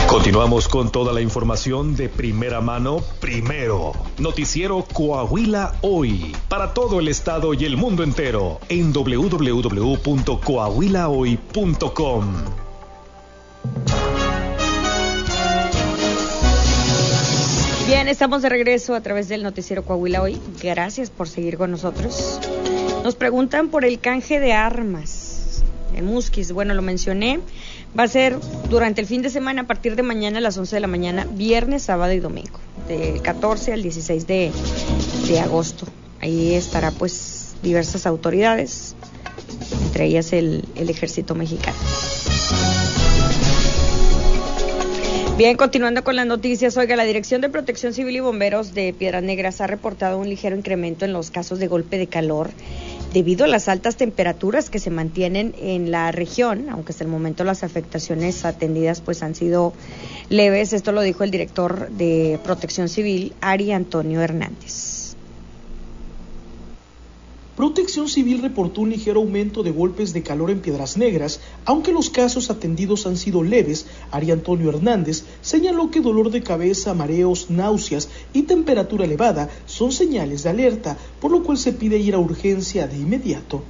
Continuamos con toda la información de primera mano, primero. Noticiero Coahuila Hoy, para todo el estado y el mundo entero, en www.coahuilahoy.com. Bien, estamos de regreso a través del noticiero Coahuila Hoy. Gracias por seguir con nosotros. Nos preguntan por el canje de armas en Musquis. Bueno, lo mencioné. Va a ser durante el fin de semana, a partir de mañana a las 11 de la mañana, viernes, sábado y domingo, del 14 al 16 de agosto. Ahí estará pues diversas autoridades, entre ellas el Ejército Mexicano. Bien, continuando con las noticias, oiga, la Dirección de Protección Civil y Bomberos de Piedras Negras ha reportado un ligero incremento en los casos de golpe de calor debido a las altas temperaturas que se mantienen en la región, aunque hasta el momento las afectaciones atendidas pues han sido leves. Esto lo dijo el director de Protección Civil, Ari Antonio Hernández. Protección Civil reportó un ligero aumento de golpes de calor en Piedras Negras, aunque los casos atendidos han sido leves. Ari Antonio Hernández señaló que dolor de cabeza, mareos, náuseas y temperatura elevada son señales de alerta, por lo cual se pide ir a urgencia de inmediato.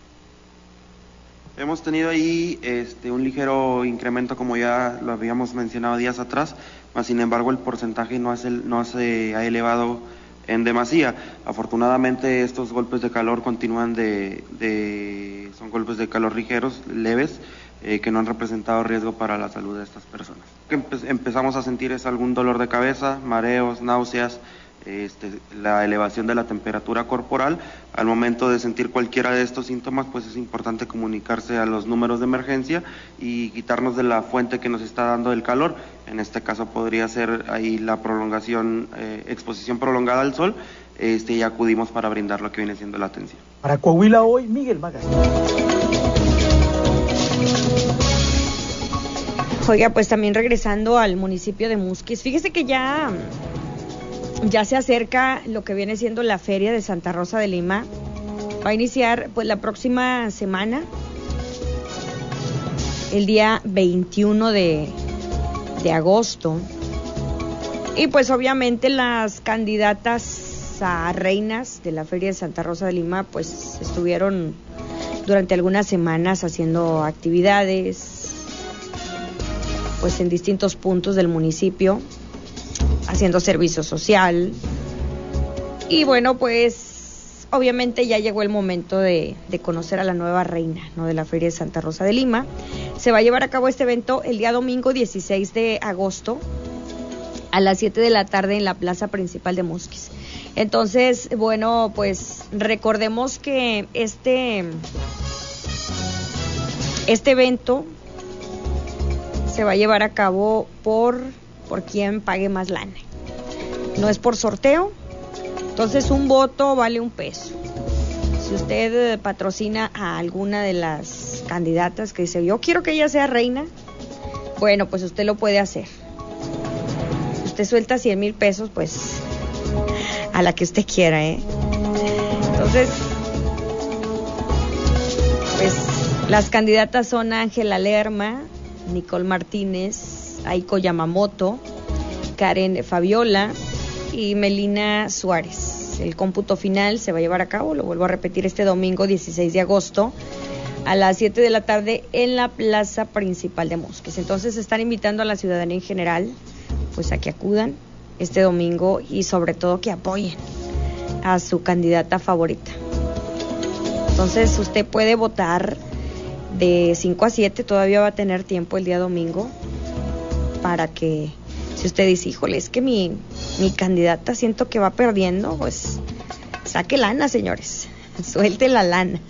Hemos tenido ahí un ligero incremento, como ya lo habíamos mencionado días atrás, mas sin embargo el porcentaje no se ha elevado en demasía. Afortunadamente estos golpes de calor continúan son golpes de calor ligeros, leves, que no han representado riesgo para la salud de estas personas. Lo que empezamos a sentir es algún dolor de cabeza, mareos, náuseas, la elevación de la temperatura corporal. Al momento de sentir cualquiera de estos síntomas, pues es importante comunicarse a los números de emergencia y quitarnos de la fuente que nos está dando el calor. En este caso podría ser ahí la prolongación, exposición prolongada al sol, y acudimos para brindar lo que viene siendo la atención. Para Coahuila Hoy, Miguel Magaña. Oiga, pues también regresando al municipio de Musquis, fíjese que ya se acerca lo que viene siendo la Feria de Santa Rosa de Lima. Va a iniciar pues la próxima semana, el día 21 de agosto. Y pues obviamente las candidatas a reinas de la Feria de Santa Rosa de Lima pues estuvieron durante algunas semanas haciendo actividades pues en distintos puntos del municipio, haciendo servicio social. Y bueno, pues obviamente ya llegó el momento de conocer a la nueva reina, ¿no?, de la Feria de Santa Rosa de Lima. Se va a llevar a cabo este evento el día domingo 16 de agosto a las 7 de la tarde en la plaza principal de Musquis. Entonces, bueno, pues recordemos que este evento se va a llevar a cabo por quien pague más lana. No es por sorteo, entonces un voto vale $1. Si usted patrocina a alguna de las candidatas que dice, yo quiero que ella sea reina, bueno, pues usted lo puede hacer. Si usted suelta 100,000 pesos, pues a la que usted quiera, Entonces, pues las candidatas son Ángela Lerma, Nicole Martínez, Aiko Yamamoto, Karen Fabiola y Melina Suárez. El cómputo final se va a llevar a cabo, lo vuelvo a repetir, este domingo 16 de agosto a las 7 de la tarde en la plaza principal de Musquis. Entonces están invitando a la ciudadanía en general pues a que acudan este domingo y sobre todo que apoyen a su candidata favorita. Entonces usted puede votar de 5 a 7, todavía va a tener tiempo el día domingo para que, si usted dice, híjole, es que mi candidata siento que va perdiendo, pues saque lana, señores, suelte la lana.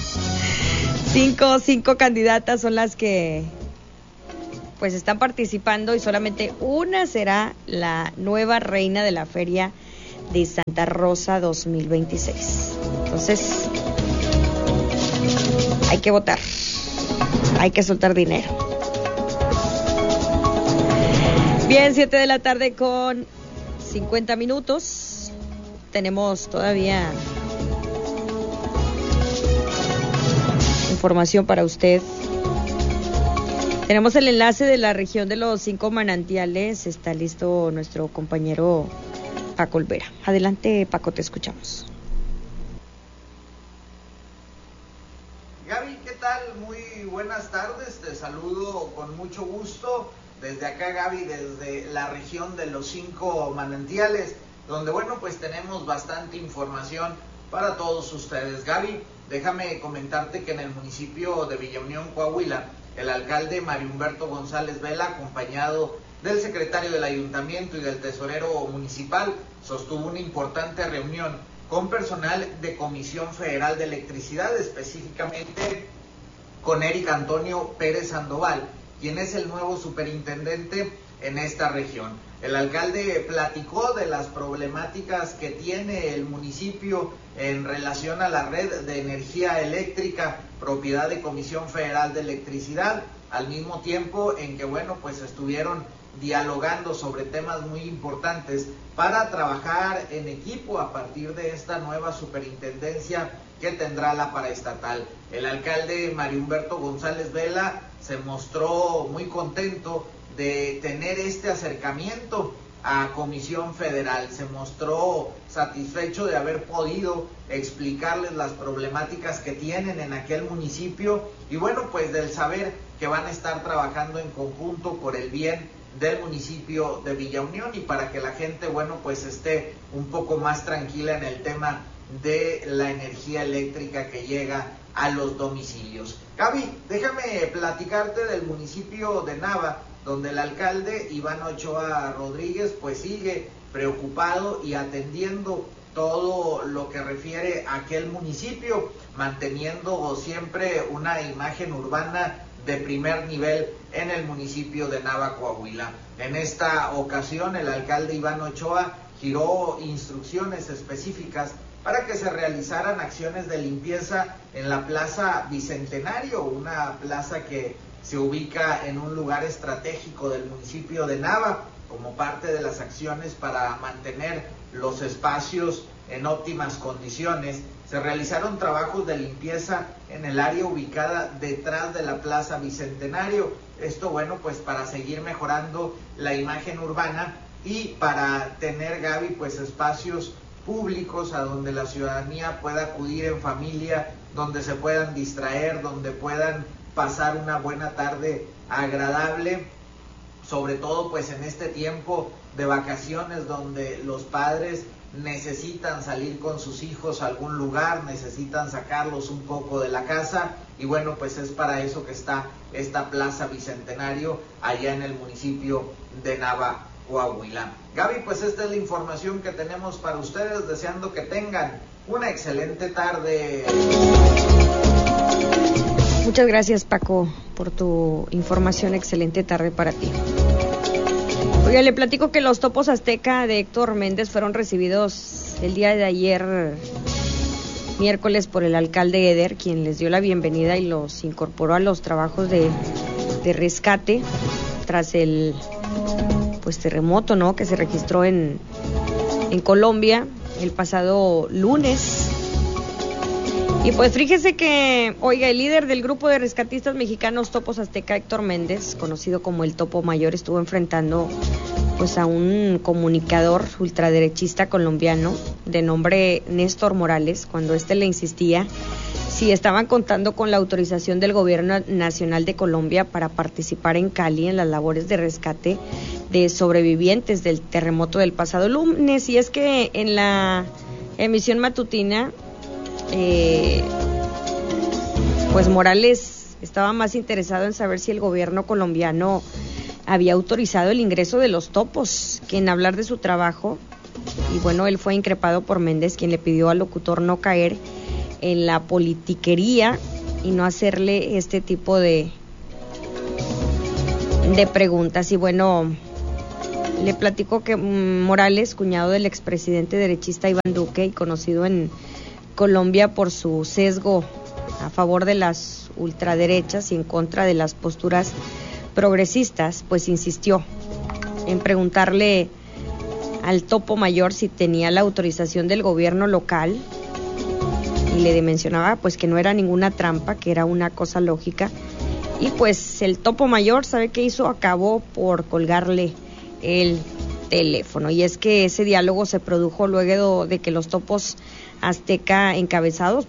Cinco candidatas son las que pues están participando y solamente una será la nueva reina de la Feria de Santa Rosa 2026. Entonces, hay que votar. Hay que soltar dinero. Bien, 7 de la tarde con 50 minutos. Tenemos todavía información para usted. Tenemos el enlace de la región de los 5 manantiales. Está listo nuestro compañero Paco Olvera. Adelante, Paco, te escuchamos. Gaby, ¿qué tal? Muy buenas tardes. Te saludo con mucho gusto. Desde acá, Gaby, desde la región de los 5 manantiales, donde, bueno, pues tenemos bastante información para todos ustedes. Gaby, déjame comentarte que en el municipio de Villa Unión, Coahuila, el alcalde Mario Humberto González Vela, acompañado del secretario del ayuntamiento y del tesorero municipal, sostuvo una importante reunión con personal de Comisión Federal de Electricidad, específicamente con Eric Antonio Pérez Sandoval, quien es el nuevo superintendente en esta región. El alcalde platicó de las problemáticas que tiene el municipio en relación a la red de energía eléctrica, propiedad de Comisión Federal de Electricidad, al mismo tiempo en que, bueno, pues estuvieron dialogando sobre temas muy importantes para trabajar en equipo a partir de esta nueva superintendencia que tendrá la paraestatal. El alcalde Mario Humberto González Vela se mostró muy contento de tener este acercamiento a Comisión Federal, se mostró satisfecho de haber podido explicarles las problemáticas que tienen en aquel municipio y, bueno, pues del saber que van a estar trabajando en conjunto por el bien del municipio de Villa Unión y para que la gente, bueno, pues esté un poco más tranquila en el tema de la energía eléctrica que llega a los domicilios. Gaby, déjame platicarte del municipio de Nava, donde el alcalde Iván Ochoa Rodríguez pues sigue preocupado y atendiendo todo lo que refiere a aquel municipio, manteniendo siempre una imagen urbana de primer nivel en el municipio de Nava, Coahuila. En esta ocasión el alcalde Iván Ochoa giró instrucciones específicas para que se realizaran acciones de limpieza en la Plaza Bicentenario, una plaza que se ubica en un lugar estratégico del municipio de Nava, como parte de las acciones para mantener los espacios en óptimas condiciones. Se realizaron trabajos de limpieza en el área ubicada detrás de la Plaza Bicentenario. Esto, bueno, pues para seguir mejorando la imagen urbana y para tener, Gaby, pues espacios públicos a donde la ciudadanía pueda acudir en familia, donde se puedan distraer, donde puedan pasar una buena tarde agradable, sobre todo pues en este tiempo de vacaciones donde los padres necesitan salir con sus hijos a algún lugar, necesitan sacarlos un poco de la casa y, bueno, pues es para eso que está esta Plaza Bicentenario allá en el municipio de Nava, Coahuila. Gaby, pues esta es la información que tenemos para ustedes, deseando que tengan una excelente tarde. Muchas gracias, Paco, por tu información. Excelente tarde para ti. Oiga, le platico que los topos azteca de Héctor Méndez fueron recibidos el día de ayer, miércoles, por el alcalde Eder, quien les dio la bienvenida y los incorporó a los trabajos de rescate tras el terremoto, ¿no?, que se registró en Colombia el pasado lunes. Y pues fíjese que, oiga, el líder del grupo de rescatistas mexicanos Topos Azteca, Héctor Méndez, conocido como el Topo Mayor, estuvo enfrentando pues a un comunicador ultraderechista colombiano de nombre Néstor Morales, cuando éste le insistía si estaban contando con la autorización del gobierno nacional de Colombia para participar en Cali en las labores de rescate de sobrevivientes del terremoto del pasado lunes. Y es que en la emisión matutina pues Morales estaba más interesado en saber si el gobierno colombiano había autorizado el ingreso de los topos que en hablar de su trabajo. Y bueno, él fue increpado por Méndez, quien le pidió al locutor no caer en la politiquería y no hacerle este tipo de preguntas. Y bueno, le platico que Morales, cuñado del expresidente derechista Iván Duque y conocido en Colombia por su sesgo a favor de las ultraderechas y en contra de las posturas progresistas, pues insistió en preguntarle al Topo Mayor si tenía la autorización del gobierno local y le mencionaba pues que no era ninguna trampa, que era una cosa lógica Y pues el topo mayor, ¿sabe qué hizo? Acabó por colgarle el teléfono. Y es que ese diálogo se produjo luego de que los topos azteca encabezados